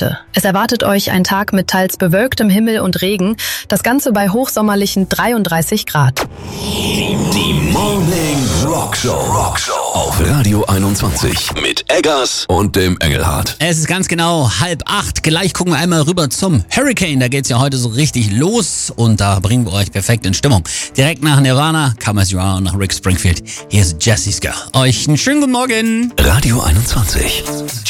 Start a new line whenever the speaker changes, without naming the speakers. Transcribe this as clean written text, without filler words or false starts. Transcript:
heute. Es erwartet euch ein Tag mit teils bewölktem Himmel und Regen, das Ganze bei hochsommerlichen 33 Grad.
Die Morning Rock Show auf Radio 21 mit Eggers und dem Engelhardt.
Es ist ganz genau 7:30. Gleich gucken wir einmal rüber zum Hurricane. Da geht's ja heute so richtig los und da bringen wir euch perfekt in Stimmung. Direkt nach Nirvana, Come As You Are und nach Rick Springfield. Hier ist Jesse's Girl. Euch einen schönen guten Morgen.
Radio 21.